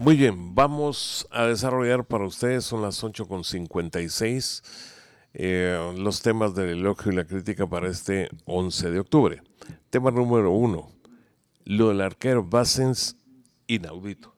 Muy bien, vamos a desarrollar para ustedes, son las 8:56, los temas del elogio y la crítica para este 11 de octubre. Tema número uno, lo del arquero Bassens, inaudito.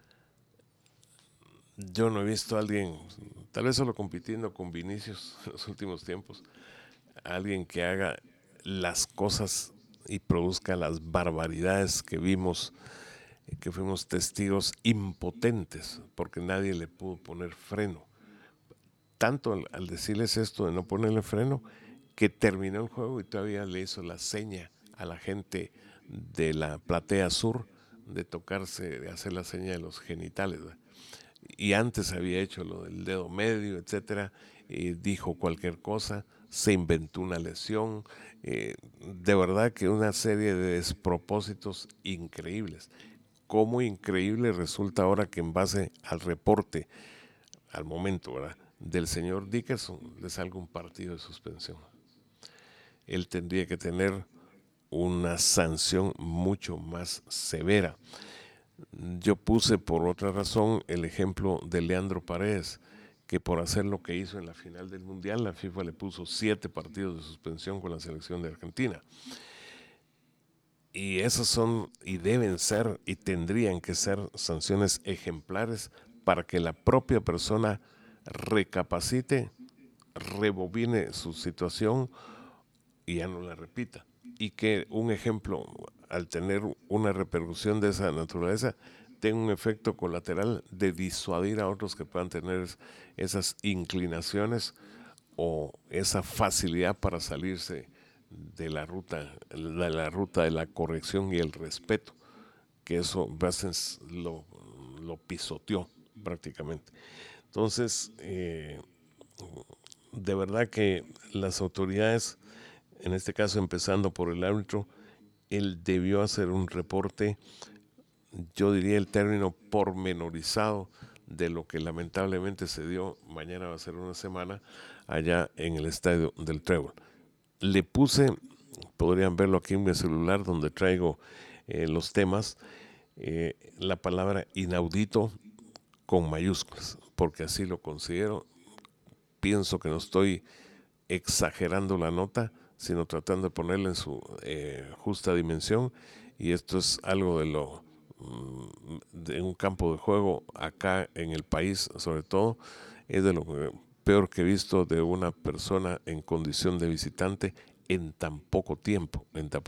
Yo no he visto a alguien, tal vez solo compitiendo con Vinicius en los últimos tiempos, alguien que haga las cosas y produzca las barbaridades que vimos, que fuimos testigos impotentes, porque nadie le pudo poner freno. Tanto al decirles esto de no ponerle freno, que terminó el juego y todavía le hizo la seña a la gente de la platea sur de tocarse, de hacer la seña de los genitales, ¿verdad? Y antes había hecho lo del dedo medio, etcétera, y dijo cualquier cosa, se inventó una lesión, de verdad que una serie de despropósitos increíbles. Cómo increíble resulta ahora que en base al reporte, al momento, ¿verdad?, del señor Dickerson, le salga un partido de suspensión. Él tendría que tener una sanción mucho más severa. Yo puse por otra razón el ejemplo de Leandro Paredes, que por hacer lo que hizo en la final del Mundial, la FIFA le puso 7 partidos de suspensión con la selección de Argentina. Y esas son, y deben ser, y tendrían que ser sanciones ejemplares para que la propia persona recapacite, rebobine su situación y ya no la repita. Y que un ejemplo, al tener una repercusión de esa naturaleza, tenga un efecto colateral de disuadir a otros que puedan tener esas inclinaciones o esa facilidad para salirse de la corrección y el respeto, que eso Bassens lo pisoteó prácticamente. Entonces, de verdad que las autoridades, en este caso empezando por el árbitro, él debió hacer un reporte, yo diría el término pormenorizado de lo que lamentablemente se dio, mañana va a ser una semana, allá en el estadio del Trébol. Le puse, podrían verlo aquí en mi celular donde traigo los temas, la palabra inaudito con mayúsculas, porque así lo considero. Pienso que no estoy exagerando la nota, sino tratando de ponerla en su justa dimensión. Y esto es algo de un campo de juego acá en el país, sobre todo, es de lo peor que he visto de una persona en condición de visitante en tan poco tiempo,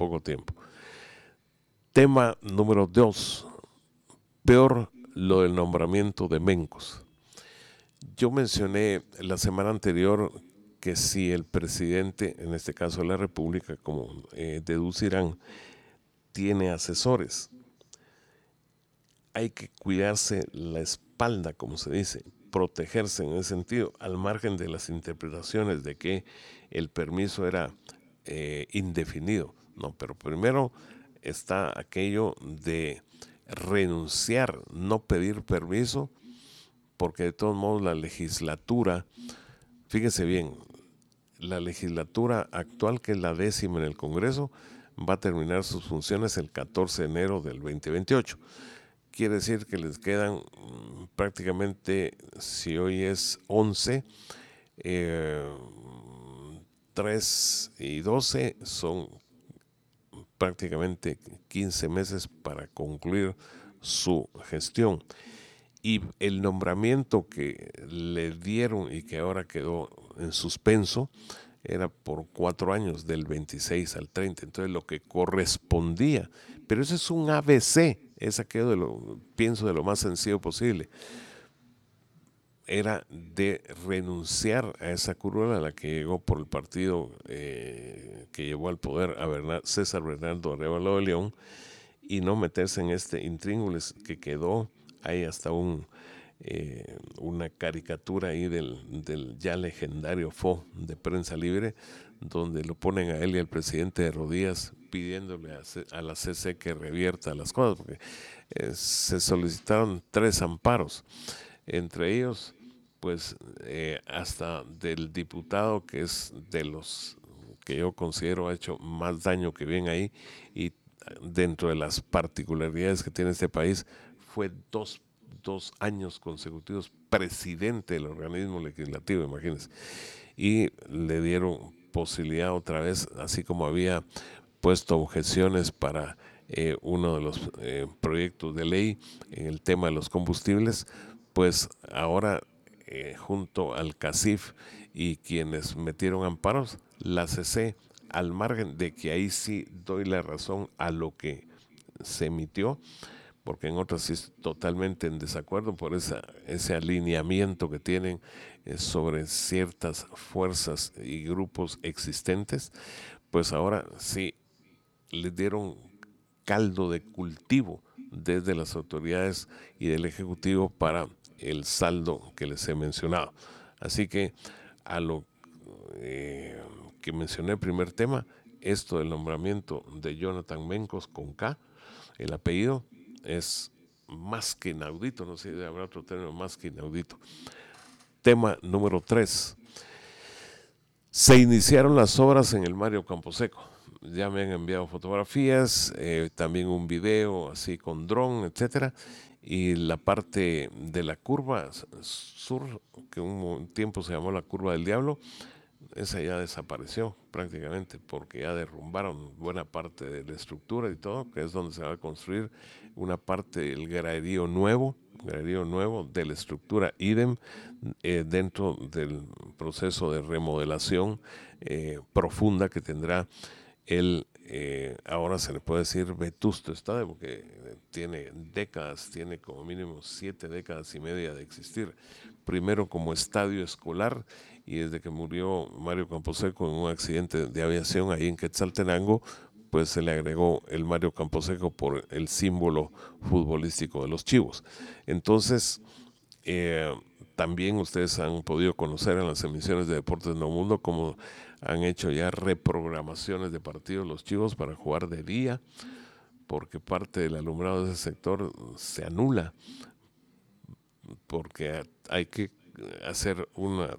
Tema número 2, peor lo del nombramiento de Mencos. Yo mencioné la semana anterior que si el presidente, en este caso de la República, como deducirán, tiene asesores, hay que cuidarse la espalda, como se dice, protegerse en ese sentido, al margen de las interpretaciones de que el permiso era indefinido. No, pero primero está aquello de renunciar, no pedir permiso, porque de todos modos la legislatura, fíjese bien, la legislatura actual, que es la 10ª en el Congreso, va a terminar sus funciones el 14 de enero del 2028. Quiere decir que les quedan prácticamente, si hoy es 11, 3 y 12 son prácticamente 15 meses para concluir su gestión. Y el nombramiento que le dieron y que ahora quedó en suspenso era por 4 años, del 26 al 30. Entonces lo que correspondía, pero eso es un ABC, es aquello pienso de lo más sencillo posible, era de renunciar a esa curula a la que llegó por el partido que llevó al poder a César Bernardo Arévalo de León, y no meterse en este intríngulis que quedó. Hay hasta una caricatura ahí del ya legendario FO de Prensa Libre, donde lo ponen a él y al presidente de rodillas pidiéndole a la CC que revierta las cosas, porque se solicitaron 3 amparos, entre ellos pues hasta del diputado, que es de los que yo considero ha hecho más daño que bien ahí, y dentro de las particularidades que tiene este país, fue 2 años consecutivos presidente del organismo legislativo, imagínense. Y le dieron posibilidad otra vez, así como había puesto objeciones para uno de los proyectos de ley en el tema de los combustibles, pues ahora junto al CACIF y quienes metieron amparos, la CC, al margen de que ahí sí doy la razón a lo que se emitió, porque en otras sí es totalmente en desacuerdo por ese alineamiento que tienen sobre ciertas fuerzas y grupos existentes, pues ahora sí les dieron caldo de cultivo desde las autoridades y del Ejecutivo para el saldo que les he mencionado. Así que a lo que mencioné el primer tema, esto del nombramiento de Jonathan Mencos con K, el apellido, es más que inaudito, no sé si habrá otro término más que inaudito. Tema número 3. Se iniciaron las obras en el Mario Camposeco. Ya me han enviado fotografías, también un video así con dron, etcétera. Y la parte de la curva sur, que un tiempo se llamó la Curva del Diablo, esa ya desapareció prácticamente porque ya derrumbaron buena parte de la estructura y todo, que es donde se va a construir una parte del graderío nuevo de la estructura idem, dentro del proceso de remodelación profunda que tendrá el ahora se le puede decir vetusto estadio, porque tiene décadas, tiene como mínimo 7 décadas y media de existir. Primero como estadio escolar, y desde que murió Mario Camposeco en un accidente de aviación ahí en Quetzaltenango, pues se le agregó el Mario Camposeco por el símbolo futbolístico de los Chivos. Entonces, también ustedes han podido conocer en las emisiones de Deportes No Mundo cómo han hecho ya reprogramaciones de partidos los Chivos para jugar de día, porque parte del alumbrado de ese sector se anula, porque hay que hacer una,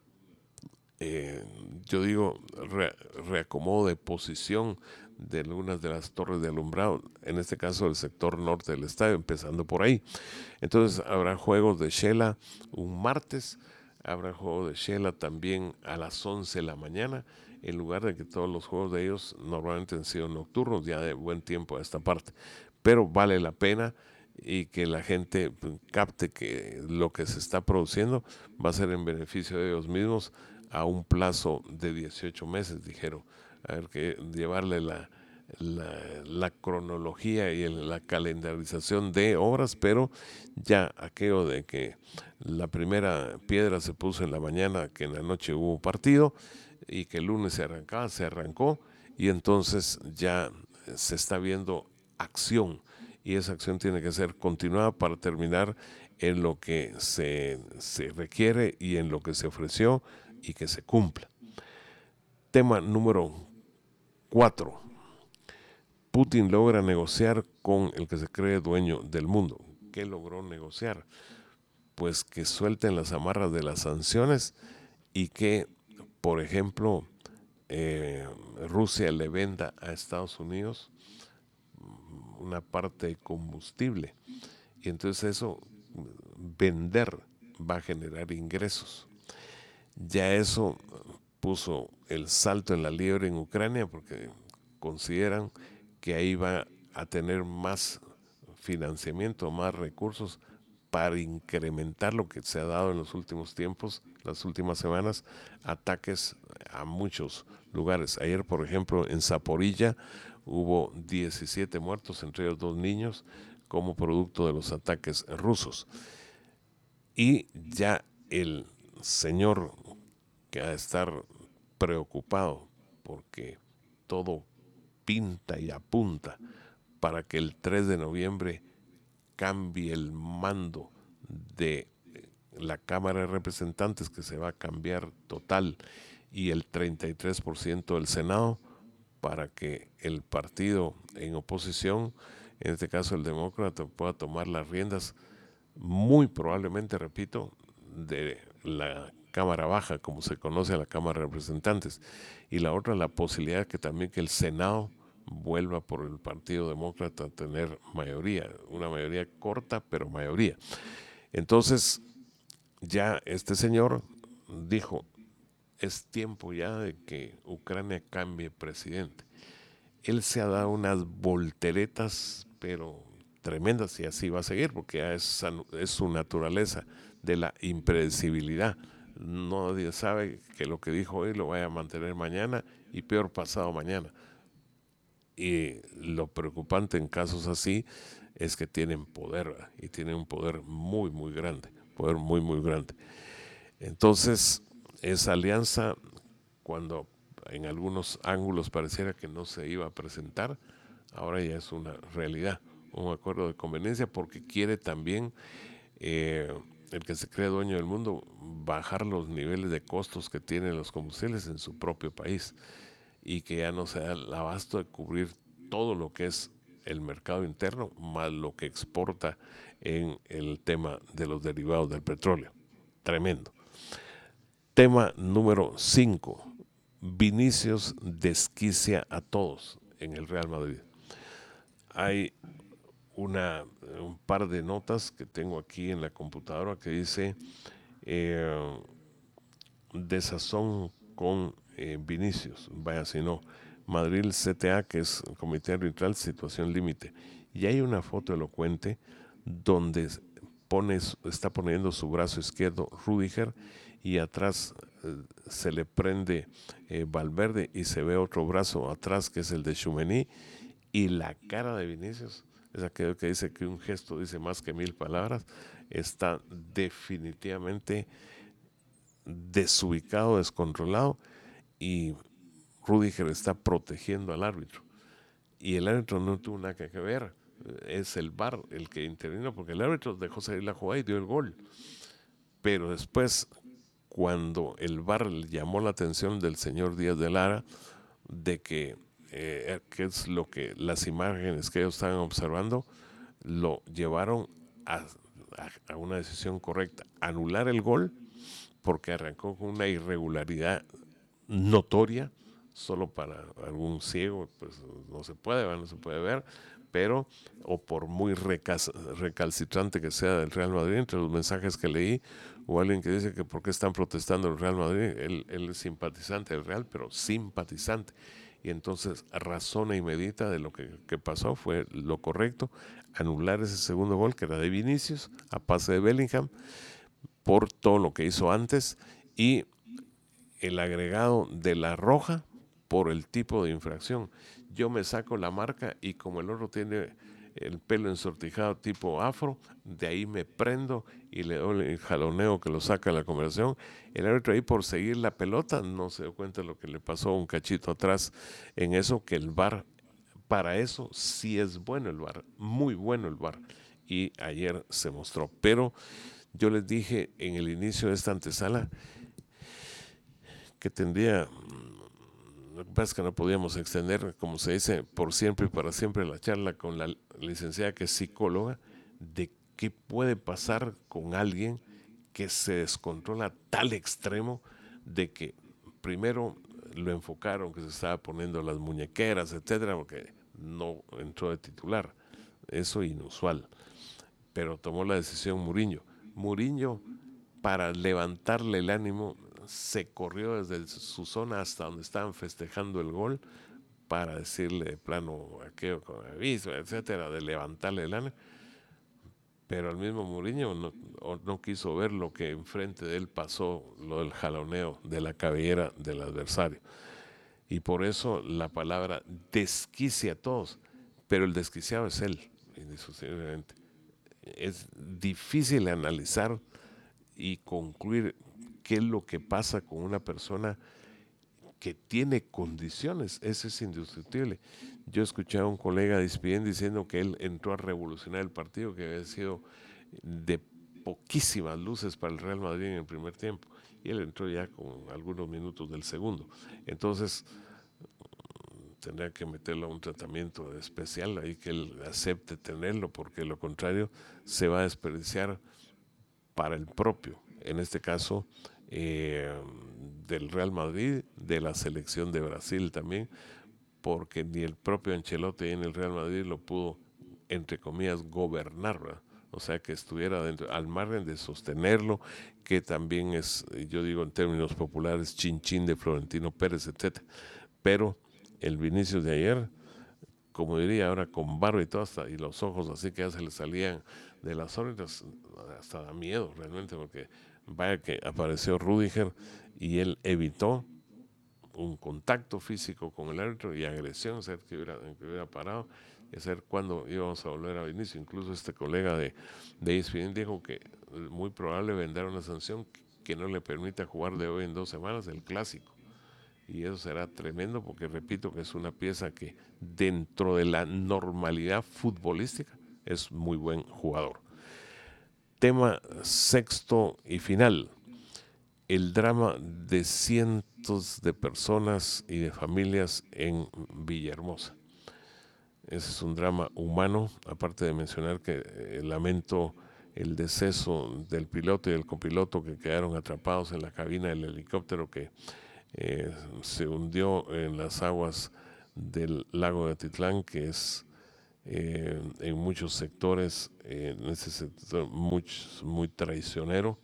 yo digo, reacomodo de posición de algunas de las torres de alumbrado, en este caso el sector norte del estadio, empezando por ahí. Entonces habrá juegos de Shela un martes, habrá juegos de Shela también a las 11 de la mañana, en lugar de que todos los juegos de ellos normalmente han sido nocturnos, ya de buen tiempo a esta parte. Pero vale la pena y que la gente capte que lo que se está produciendo va a ser en beneficio de ellos mismos a un plazo de 18 meses, dijeron. A ver, que llevarle la cronología y la calendarización de obras, pero ya aquello de que la primera piedra se puso en la mañana, que en la noche hubo partido y que el lunes se arrancó y entonces ya se está viendo acción y esa acción tiene que ser continuada para terminar en lo que se requiere y en lo que se ofreció y que se cumpla. Tema número 4. Putin logra negociar con el que se cree dueño del mundo. ¿Qué logró negociar? Pues que suelten las amarras de las sanciones y que, por ejemplo, Rusia le venda a Estados Unidos una parte de combustible. Y entonces eso, vender, va a generar ingresos. Ya eso puso el salto en la liebre en Ucrania porque consideran que ahí va a tener más financiamiento, más recursos para incrementar lo que se ha dado en los últimos tiempos, las últimas semanas, ataques a muchos lugares. Ayer, por ejemplo, en Zaporilla hubo 17 muertos, entre ellos 2 niños, como producto de los ataques rusos. Y ya el señor que ha de estar preocupado porque todo pinta y apunta para que el 3 de noviembre cambie el mando de la Cámara de Representantes, que se va a cambiar total, y el 33% del Senado, para que el partido en oposición, en este caso el demócrata, pueda tomar las riendas, muy probablemente, repito, de la Cámara Baja, como se conoce a la Cámara de Representantes, y la otra, la posibilidad que también que el Senado vuelva por el Partido Demócrata a tener mayoría, una mayoría corta, pero mayoría. Entonces, ya este señor dijo, es tiempo ya de que Ucrania cambie presidente. Él se ha dado unas volteretas, pero tremendas, y así va a seguir, porque ya es su naturaleza de la impredecibilidad. Nadie sabe que lo que dijo hoy lo vaya a mantener mañana y peor pasado mañana. Y lo preocupante en casos así es que tienen poder, ¿verdad? Y tienen un poder muy, muy grande, poder muy, muy grande. Entonces, esa alianza, cuando en algunos ángulos pareciera que no se iba a presentar, ahora ya es una realidad, un acuerdo de conveniencia, porque quiere también eh, el que se cree dueño del mundo bajar los niveles de costos que tienen los combustibles en su propio país y que ya no se da el abasto de cubrir todo lo que es el mercado interno más lo que exporta en el tema de los derivados del petróleo. Tremendo. Tema número 5. Vinicius desquicia a todos en el Real Madrid. Hay un par de notas que tengo aquí en la computadora que dice eh, desazón con Vinicius. Vaya, si no. Madrid CTA, que es Comité Arbitral, situación límite. Y hay una foto elocuente donde está poniendo su brazo izquierdo Rudiger y atrás se le prende Valverde y se ve otro brazo atrás que es el de Tchouaméni y la cara de Vinicius es aquello que dice que un gesto dice más que 1000 palabras, está definitivamente desubicado, descontrolado y Rudiger está protegiendo al árbitro y el árbitro no tuvo nada que ver, es el VAR el que intervino porque el árbitro dejó salir la jugada y dio el gol, pero después cuando el VAR llamó la atención del señor Díaz de Lara de que es lo que las imágenes que ellos estaban observando lo llevaron a una decisión correcta, anular el gol porque arrancó con una irregularidad notoria, solo para algún ciego, pues no se puede, no se puede ver, pero, o por muy recalcitrante que sea del Real Madrid, entre los mensajes que leí, o alguien que dice que por qué están protestando el Real Madrid, él es simpatizante del Real, pero simpatizante, y entonces razona y medita de lo que pasó, fue lo correcto, anular ese segundo gol que era de Vinicius, a pase de Bellingham, por todo lo que hizo antes, y el agregado de la roja por el tipo de infracción. Yo me saco la marca y como el otro tiene el pelo ensortijado tipo afro, de ahí me prendo y le doy el jaloneo que lo saca de la conversación. El árbitro ahí por seguir la pelota no se dio cuenta de lo que le pasó un cachito atrás en eso, que el VAR, para eso sí es bueno el VAR, muy bueno el VAR. Y ayer se mostró. Pero yo les dije en el inicio de esta antesala que tendría, lo que pasa es que no podíamos extender, como se dice, por siempre y para siempre la charla con la licenciada que es psicóloga, de qué puede pasar con alguien que se descontrola a tal extremo de que primero lo enfocaron que se estaba poniendo las muñequeras, etcétera, porque no entró de titular, eso inusual, pero tomó la decisión Mourinho. Mourinho, para levantarle el ánimo, se corrió desde su zona hasta donde estaban festejando el gol para decirle de plano aquello con aviso, etcétera, de levantarle el ánimo. Pero el mismo Mourinho no quiso ver lo que enfrente de él pasó, lo del jaloneo de la cabellera del adversario. Y por eso la palabra desquicia a todos, pero el desquiciado es él, indiscutiblemente. Es difícil analizar y concluir qué es lo que pasa con una persona que tiene condiciones, eso es indiscutible. Yo escuché a un colega diciendo que él entró a revolucionar el partido, que había sido de poquísimas luces para el Real Madrid en el primer tiempo, y él entró ya con algunos minutos del segundo. Entonces, tendría que meterlo a un tratamiento especial, ahí que él acepte tenerlo, porque lo contrario se va a desperdiciar para el propio, en este caso del Real Madrid, de la selección de Brasil también, porque ni el propio Ancelotti en el Real Madrid lo pudo, entre comillas, gobernar, ¿verdad? o sea, que estuviera dentro, al margen de sostenerlo, que también es, yo digo en términos populares, chinchín de Florentino Pérez, etcétera. Pero el Vinicius de ayer, como diría ahora, con barba y todo, hasta, y los ojos así que ya se le salían de las órbitas, hasta da miedo realmente, porque vaya que apareció Rudiger y él evitó un contacto físico con el árbitro y agresión, ser que hubiera parado y hacer cuándo íbamos a volver a Vinicius. Incluso este colega de ESPN dijo que es muy probable vendrá una sanción que no le permita jugar de hoy en 2 semanas el clásico. Y eso será tremendo porque repito que es una pieza que dentro de la normalidad futbolística es muy buen jugador. Tema sexto y final: el drama de cientos de personas y de familias en Villahermosa. Ese es un drama humano, aparte de mencionar que lamento el deceso del piloto y del copiloto que quedaron atrapados en la cabina del helicóptero que se hundió en las aguas del lago de Atitlán, que es en muchos sectores, en ese sector muy traicionero.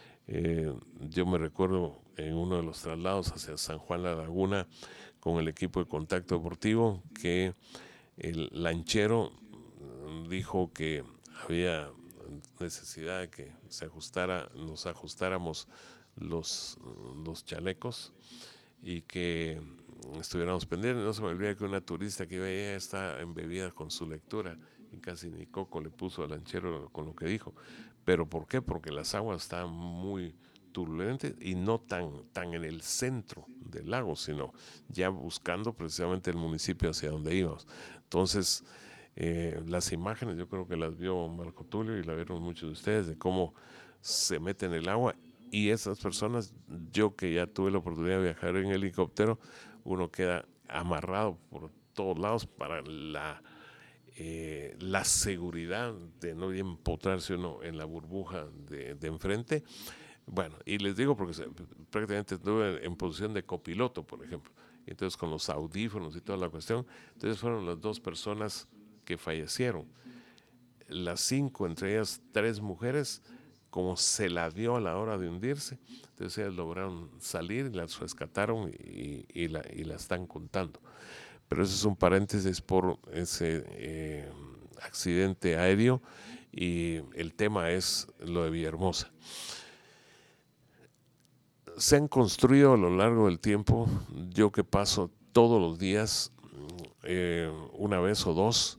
Yo me recuerdo en uno de los traslados hacia San Juan La Laguna con el equipo de contacto deportivo que el lanchero dijo que había necesidad de que nos ajustáramos los, los chalecos y que estuviéramos pendientes. No se me olvida que una turista que iba allá está embebida con su lectura y casi ni coco le puso al lanchero con lo que dijo. ¿Pero por qué? Porque las aguas estaban muy turbulentas y no tan en el centro del lago, sino ya buscando precisamente el municipio hacia donde íbamos. Entonces, las imágenes yo creo que las vio Marco Tulio y la vieron muchos de ustedes, de cómo se mete en el agua. Y esas personas, yo que ya tuve la oportunidad de viajar en helicóptero, uno queda amarrado por todos lados para la seguridad de no empotrarse uno en la burbuja de enfrente. Bueno, y les digo porque prácticamente estuve en posición de copiloto, por ejemplo. Entonces con los audífonos y toda la cuestión. Entonces fueron las 2 personas que fallecieron. Las 5, entre ellas 3 mujeres, como se la dio a la hora de hundirse. Entonces ellas lograron salir, las rescataron y la están contando. Pero eso es un paréntesis por ese accidente aéreo y el tema es lo de Villahermosa. Se han construido a lo largo del tiempo, yo que paso todos los días, una vez o dos,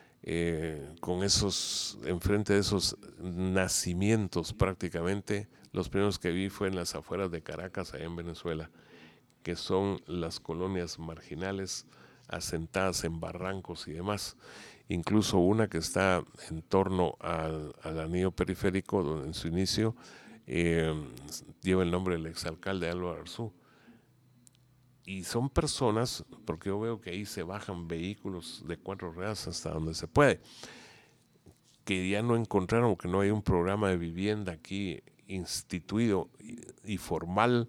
con esos, enfrente de esos nacimientos prácticamente, los primeros que vi fue en las afueras de Caracas, allá en Venezuela, que son las colonias marginales asentadas en barrancos y demás. Incluso una que está en torno al anillo periférico, donde en su inicio eh, lleva el nombre del exalcalde Álvaro Arzú. Y son personas, porque yo veo que ahí se bajan vehículos de 4 ruedas hasta donde se puede, que ya no encontraron, que no hay un programa de vivienda aquí instituido y formal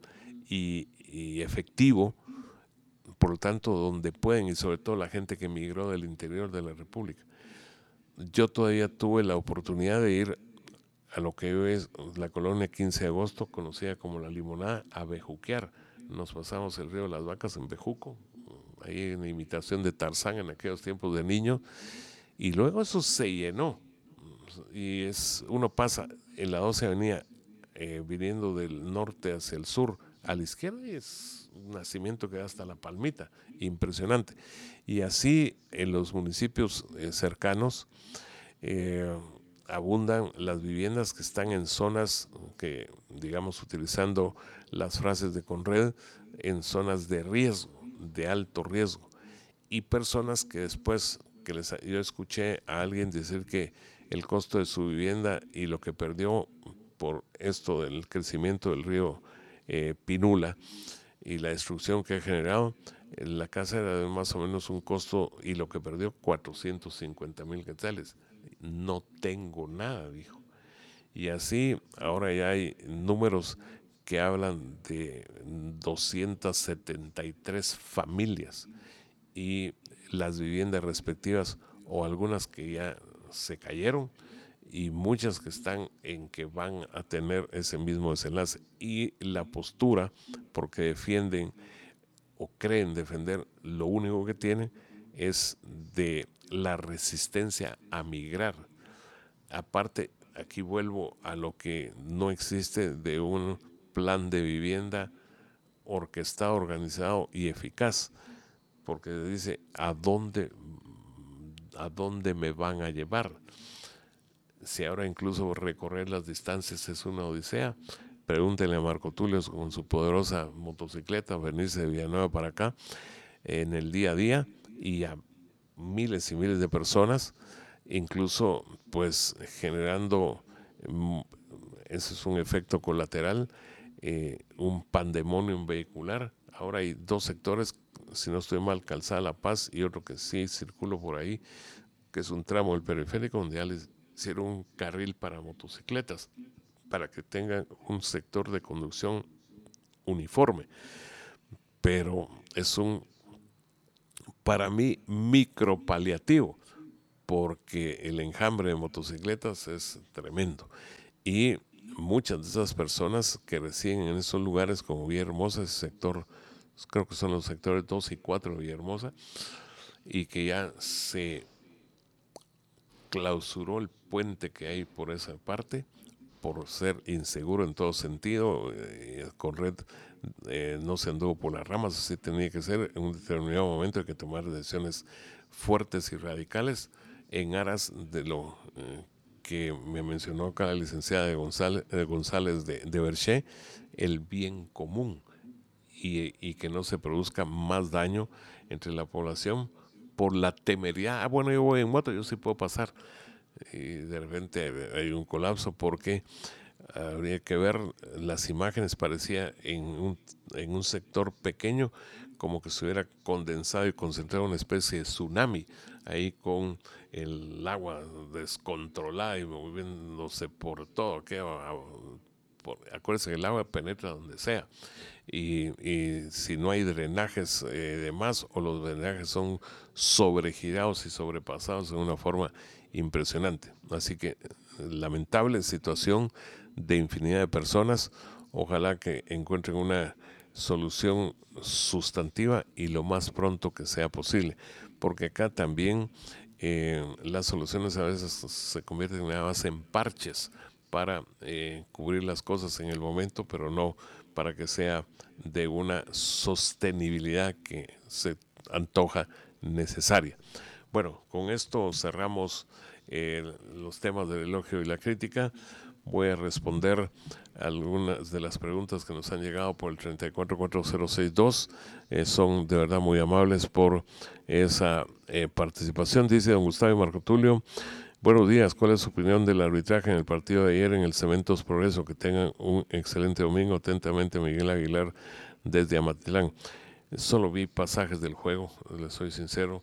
y efectivo, por lo tanto, donde pueden, y sobre todo la gente que emigró del interior de la República. Yo todavía tuve la oportunidad de ir a lo que hoy es la colonia 15 de agosto, conocida como La Limonada, a bejuquear. Nos pasamos el río de las Vacas en Bejuco, ahí en imitación de Tarzán en aquellos tiempos de niño, y luego eso se llenó. Y uno pasa en la 12 Avenida, viniendo del norte hacia el sur, a la izquierda, y es un nacimiento que da hasta La Palmita, impresionante. Y así en los municipios cercanos, eh, abundan las viviendas que están en zonas que, digamos, utilizando las frases de Conred, en zonas de riesgo, de alto riesgo, y personas que después, yo escuché a alguien decir que el costo de su vivienda y lo que perdió por esto del crecimiento del río Pinula y la destrucción que ha generado, la casa era de más o menos un costo y lo que perdió 450,000 quetzales. No tengo nada, dijo. Y así ahora ya hay números que hablan de 273 familias y las viviendas respectivas o algunas que ya se cayeron y muchas que están en que van a tener ese mismo desenlace. Y la postura, porque defienden o creen defender lo único que tienen, es de la resistencia a migrar. Aparte, aquí vuelvo a lo que no existe de un plan de vivienda orquestado, organizado y eficaz, porque dice a dónde me van a llevar. Si ahora incluso recorrer las distancias es una odisea, pregúntenle a Marco Tulio con su poderosa motocicleta, venirse de Villanueva para acá en el día a día y a miles y miles de personas, incluso pues generando, ese es un efecto colateral, un pandemonium vehicular. Ahora hay dos sectores, si no estoy mal, Calzada La Paz y otro que sí circulo por ahí, que es un tramo del periférico donde ya les hicieron un carril para motocicletas, para que tengan un sector de conducción uniforme. Pero es un, para mí, micropaliativo, porque el enjambre de motocicletas es tremendo. Y muchas de esas personas que residen en esos lugares como Villahermosa, ese sector, creo que son los sectores 2 y 4 de Villahermosa, y que ya se clausuró el puente que hay por esa parte, por ser inseguro en todo sentido, con red no se anduvo por las ramas, así tenía que ser. En un determinado momento hay que tomar decisiones fuertes y radicales en aras de lo que me mencionó acá la licenciada González de Berché, el bien común, y que no se produzca más daño entre la población por la temeridad. Ah, bueno, yo voy en moto, yo sí puedo pasar. Y de repente hay un colapso porque habría que ver las imágenes, parecía en un sector pequeño como que se hubiera condensado y concentrado una especie de tsunami ahí con el agua descontrolada y moviéndose por todo. Acuérdense que el agua penetra donde sea y si no hay drenajes de más o los drenajes son sobregirados y sobrepasados de una forma impresionante. Así que lamentable situación de infinidad de personas. Ojalá que encuentren una solución sustantiva y lo más pronto que sea posible, porque acá también las soluciones a veces se convierten nada más en parches para cubrir las cosas en el momento, pero no para que sea de una sostenibilidad que se antoja necesaria. Bueno, con esto cerramos los temas del elogio y la crítica. Voy a responder algunas de las preguntas que nos han llegado por el 344062. Son de verdad muy amables por esa participación. Dice don Gustavo y Marco Tulio: buenos días, ¿cuál es su opinión del arbitraje en el partido de ayer en el Cementos Progreso? Que tengan un excelente domingo. Atentamente, Miguel Aguilar, desde Amatitlán. Solo vi pasajes del juego, les soy sincero.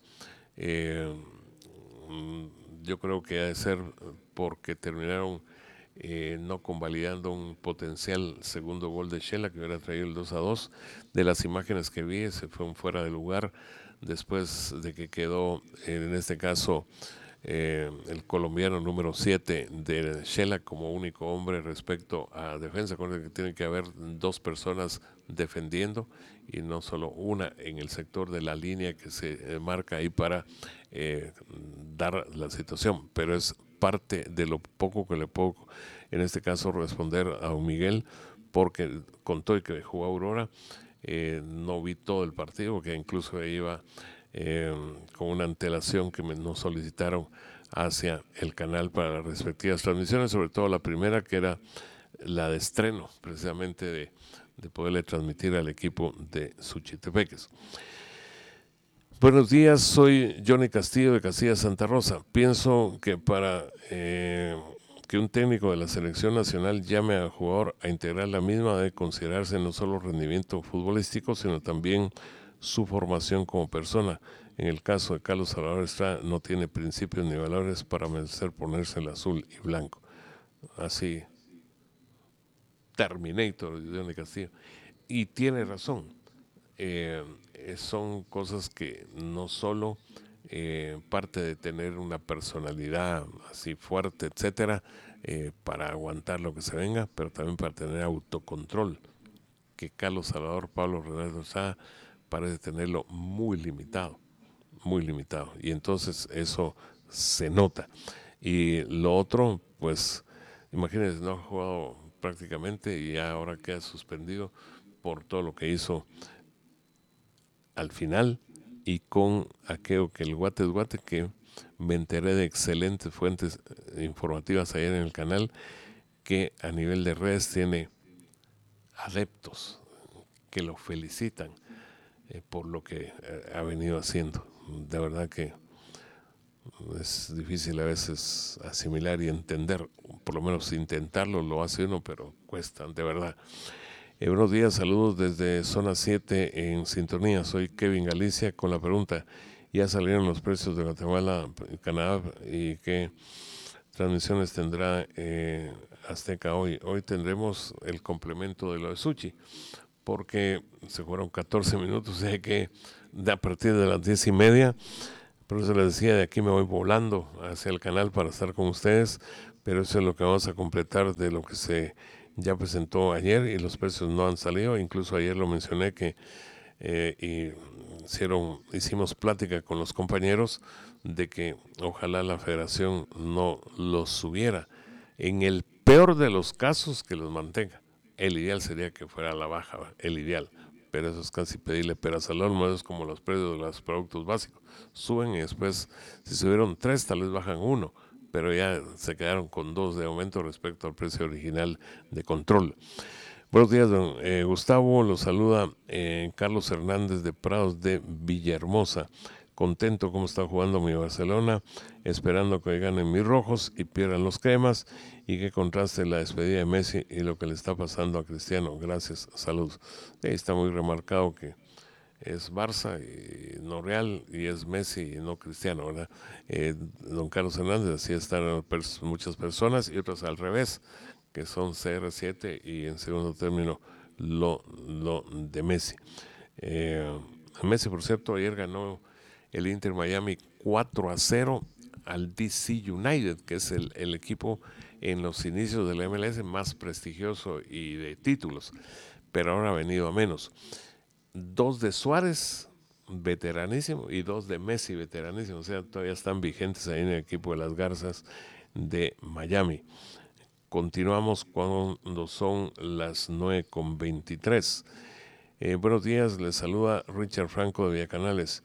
Yo creo que ha de ser porque terminaron no convalidando un potencial segundo gol de Shela que hubiera traído el 2-2. De las imágenes que vi, se fue un fuera de lugar después de que quedó, en este caso, el colombiano número 7 de Shela como único hombre respecto a defensa, con el que tiene que haber dos personas defendiendo y no solo una en el sector de la línea que se marca ahí para dar la situación, pero es parte de lo poco que le puedo en este caso responder a don Miguel, porque contó que jugó Aurora. No vi todo el partido, que incluso iba con una antelación que nos solicitaron hacia el canal para las respectivas transmisiones, sobre todo la primera, que era la de estreno precisamente de poderle transmitir al equipo de Suchitepeques. Buenos días, soy Johnny Castillo de Casillas Santa Rosa. Pienso que para que un técnico de la selección nacional llame al jugador a integrar la misma debe considerarse no solo rendimiento futbolístico, sino también su formación como persona. En el caso de Carlos Salvador Estrada, no tiene principios ni valores para merecer ponerse el azul y blanco. Así, Terminator, Johnny Castillo. Y tiene razón. Son cosas que no solo parte de tener una personalidad así fuerte, etcétera, para aguantar lo que se venga, pero también para tener autocontrol, que Carlos Salvador Pablo Renato Sá parece tenerlo muy limitado, muy limitado. Y entonces eso se nota. Y lo otro, pues, imagínense, no ha jugado prácticamente y ahora queda suspendido por todo lo que hizo al final y con aquello que el guate es guate, que me enteré de excelentes fuentes informativas ayer en el canal, que a nivel de redes tiene adeptos que lo felicitan por lo que ha venido haciendo. De verdad que es difícil a veces asimilar y entender, por lo menos intentarlo lo hace uno, pero cuesta, de verdad. Buenos días, saludos desde Zona 7 en sintonía. Soy Kevin Galicia con la pregunta: ¿ya salieron los precios de Guatemala, Canadá y qué transmisiones tendrá Azteca hoy? Hoy tendremos el complemento de lo de Suchi, porque se fueron 14 minutos, sé que a partir de las 10:30, por eso les decía, de aquí me voy volando hacia el canal para estar con ustedes, pero eso es lo que vamos a completar de lo que se ya presentó ayer y los precios no han salido. Incluso ayer lo mencioné que hicimos plática con los compañeros de que ojalá la federación no los subiera. En el peor de los casos, que los mantenga. El ideal sería que fuera a la baja, el ideal. Pero eso es casi pedirle peras al olmo, es como los precios de los productos básicos. Suben y después, si subieron 3, tal vez bajan 1, pero ya se quedaron con 2 de aumento respecto al precio original de control. Buenos días, don Gustavo. Los saluda Carlos Hernández de Prados de Villahermosa. Contento como está jugando mi Barcelona, esperando que ganen mis rojos y pierdan los cremas, y que contraste la despedida de Messi y lo que le está pasando a Cristiano. Gracias, saludos. Está muy remarcado que es Barça y no Real, y es Messi y no Cristiano, ¿verdad? Don Carlos Hernández, así están muchas personas, y otras al revés, que son CR7 y en segundo término lo de Messi. Messi, por cierto, ayer ganó el Inter Miami 4-0 al DC United, que es el equipo en los inicios de la MLS más prestigioso y de títulos, pero ahora ha venido a menos. 2 de Suárez, veteranísimo, y 2 de Messi, veteranísimo. O sea, todavía están vigentes ahí en el equipo de las Garzas de Miami. Continuamos cuando son las 9:23. Buenos días, les saluda Richard Franco de Villacanales.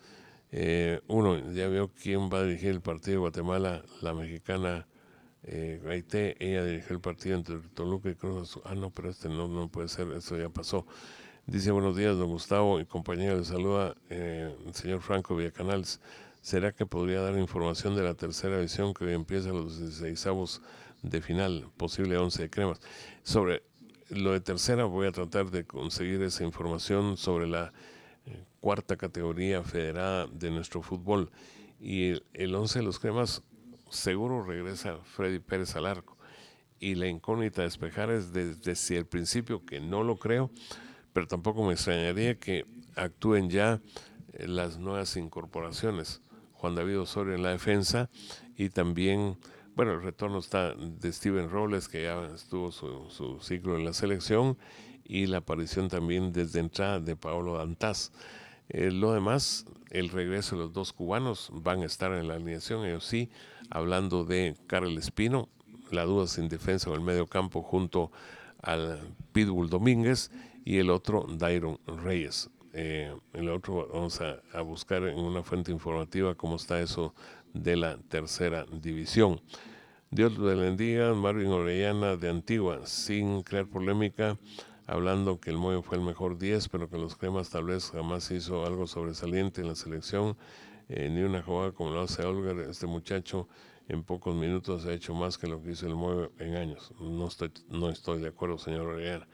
Ya veo quién va a dirigir el partido de Guatemala, la mexicana Gaité. Ella dirigió el partido entre Toluca y Cruz Azul. No, pero no puede ser, esto ya pasó. Dice: buenos días, don Gustavo y compañía, le saluda el señor Franco Villacanales. ¿Será que podría dar información de la tercera edición que hoy empieza los 16avos de final, posible 11 de cremas? Sobre lo de tercera voy a tratar de conseguir esa información sobre la cuarta categoría federada de nuestro fútbol. Y el 11 de los cremas seguro regresa Freddy Pérez al arco. Y la incógnita a despejar es desde el principio, que no lo creo, pero tampoco me extrañaría que actúen ya las nuevas incorporaciones. Juan David Osorio en la defensa, y también, bueno, el retorno está de Steven Robles, que ya estuvo su ciclo en la selección, y la aparición también desde entrada de Paolo Dantas. Lo demás, el regreso de los 2 cubanos van a estar en la alineación, ellos sí, hablando de Karel Espino, la duda sin defensa en el medio campo junto al Pitbull Domínguez, y el otro Dairon Reyes. El otro vamos a buscar en una fuente informativa cómo está eso de la tercera división. Dios le bendiga. Marvin Orellana de Antigua, sin crear polémica, hablando que el Moyo fue el mejor 10, pero que los cremas tal vez jamás hizo algo sobresaliente en la selección, ni una jugada como lo hace Olga. Este muchacho en pocos minutos ha hecho más que lo que hizo el Moyo en años. No estoy de acuerdo, señor Orellana.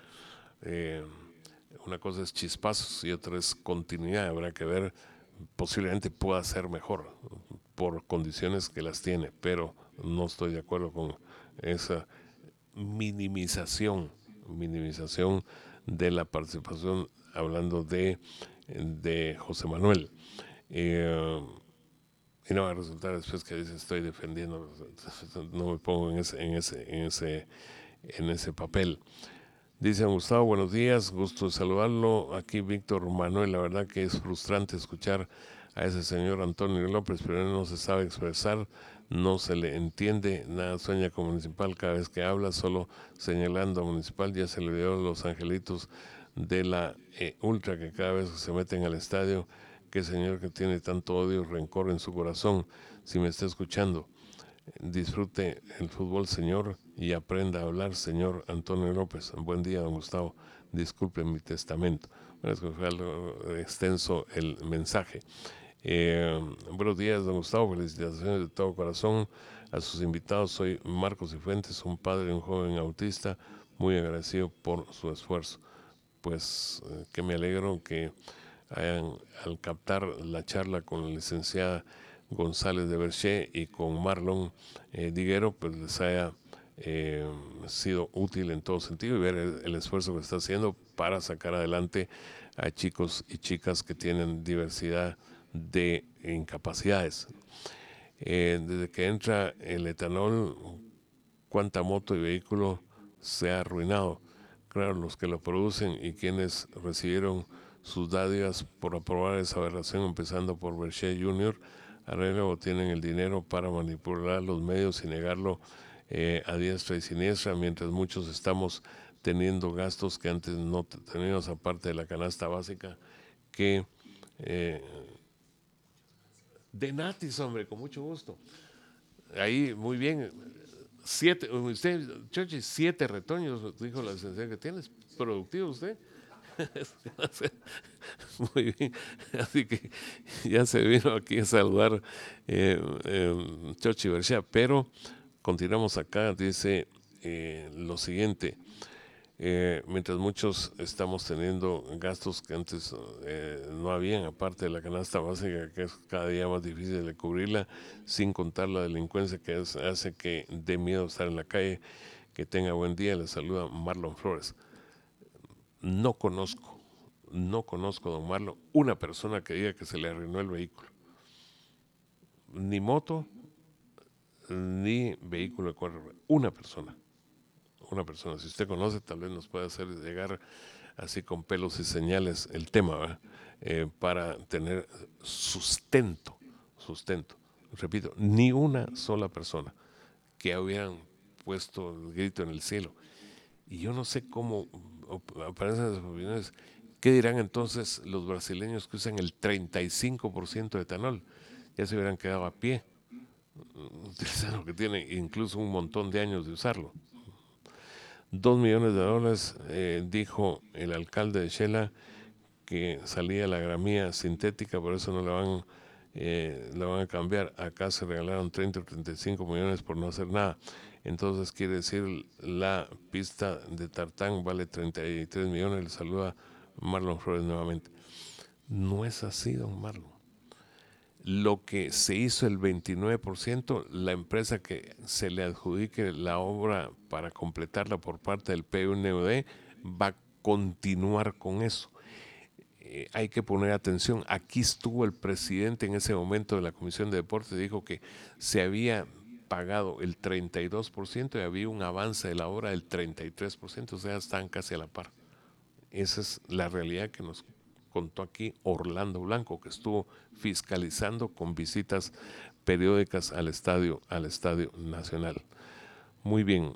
Una cosa es chispazos y otra es continuidad. Habrá que ver, posiblemente pueda ser mejor por condiciones que las tiene, pero no estoy de acuerdo con esa minimización de la participación, hablando de José Manuel. Y no va a resultar después que dice estoy defendiendo, no me pongo en ese papel. Dice Gustavo, buenos días, gusto de saludarlo. Aquí Víctor Manuel, la verdad que es frustrante escuchar a ese señor Antonio López, pero él no se sabe expresar, no se le entiende, nada sueña con Municipal cada vez que habla, solo señalando a Municipal, ya se le dio los angelitos de la Ultra que cada vez que se meten al estadio, qué señor que tiene tanto odio y rencor en su corazón, si me está escuchando. Disfrute el fútbol, señor, y aprenda a hablar, señor Antonio López. Buen día, don Gustavo. Disculpe mi testamento. Bueno, es que fue algo extenso el mensaje. Buenos días, don Gustavo. Felicitaciones de todo corazón a sus invitados. Soy Marcos Cifuentes, un padre de un joven autista, muy agradecido por su esfuerzo. Pues que me alegro que hayan, al captar la charla con la licenciada González de Berché y con Marlon Diguero, pues les haya sido útil en todo sentido y ver el esfuerzo que está haciendo para sacar adelante a chicos y chicas que tienen diversidad de incapacidades. Desde que entra el etanol, cuánta moto y vehículo se ha arruinado. Claro, los que lo producen y quienes recibieron sus dádivas por aprobar esa aberración, empezando por Berché Jr., arreglan o tienen el dinero para manipular los medios y negarlo a diestra y siniestra, mientras muchos estamos teniendo gastos que antes no teníamos, aparte de la canasta básica, que eh, de Natis, hombre, con mucho gusto. Ahí, muy bien. Chochi, 7 retoños, dijo la licenciada que tienes. ¿Productivo usted? Muy bien. Así que ya se vino aquí a saludar Chochi Berchea, pero continuamos acá. Dice lo siguiente. Mientras muchos estamos teniendo gastos que antes no habían, aparte de la canasta básica, que es cada día más difícil de cubrirla, sin contar la delincuencia que hace que dé miedo estar en la calle. Que tenga buen día, le saluda Marlon Flores. No conozco, no conozco, don Marlon, una persona que diga que se le arruinó el vehículo. Ni moto, ni vehículo de cuatro ruedas. Una persona. Una persona. Si usted conoce, tal vez nos pueda hacer llegar así con pelos y señales el tema, para tener sustento, sustento. Repito, ni una sola persona que hubieran puesto el grito en el cielo. Y yo no sé cómo aparecen las opiniones. ¿Qué dirán entonces los brasileños que usan el 35% de etanol? Ya se hubieran quedado a pie, utilizando que tienen incluso un montón de años de usarlo. $2 millones, dijo el alcalde de Shela, que salía la gramía sintética, por eso no la van a cambiar. Acá se regalaron 30 o 35 millones por no hacer nada. Entonces quiere decir la pista de tartán vale 33 millones. Le saluda Marlon Flores nuevamente. No es así, don Marlon. Lo que se hizo el 29%, la empresa que se le adjudique la obra para completarla por parte del PNUD va a continuar con eso. Hay que poner atención. Aquí estuvo el presidente en ese momento de la Comisión de Deportes, dijo que se había pagado el 32% y había un avance de la obra del 33%, o sea, están casi a la par. Esa es la realidad que nos contó aquí Orlando Blanco, que estuvo fiscalizando con visitas periódicas al Estadio Nacional. Muy bien.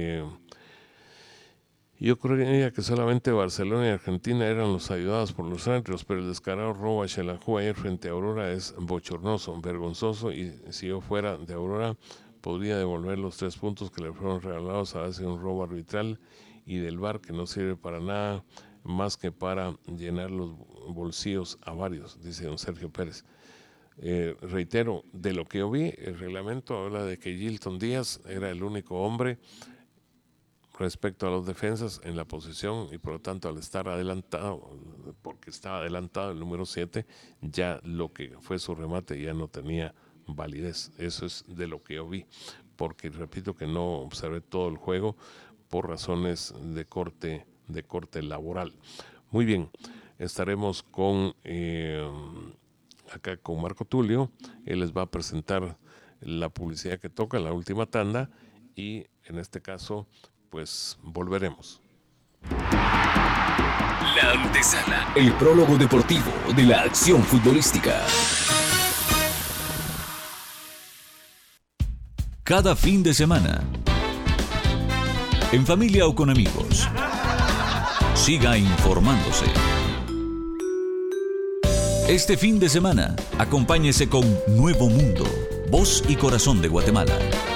Yo creía que solamente Barcelona y Argentina eran los ayudados por los árbitros, pero el descarado robo a Xelajú ayer frente a Aurora es bochornoso, vergonzoso, y si yo fuera de Aurora podría devolver los 3 puntos que le fueron regalados a base de un robo arbitral y del VAR que no sirve para nada más que para llenar los bolsillos a varios, dice don Sergio Pérez. Reitero, de lo que yo vi, el reglamento habla de que Gilton Díaz era el único hombre respecto a los defensas en la posición y por lo tanto al estar adelantado, porque estaba adelantado el número 7, ya lo que fue su remate ya no tenía validez. Eso es de lo que yo vi, porque repito que no observé todo el juego por razones de corte laboral. Muy bien, estaremos con acá con Marco Tulio. Él les va a presentar la publicidad que toca, la última tanda, y en este caso, pues volveremos. La antesala, el prólogo deportivo de la acción futbolística. Cada fin de semana, en familia o con amigos, siga informándose. Este fin de semana, acompáñese con Nuevo Mundo, voz y corazón de Guatemala.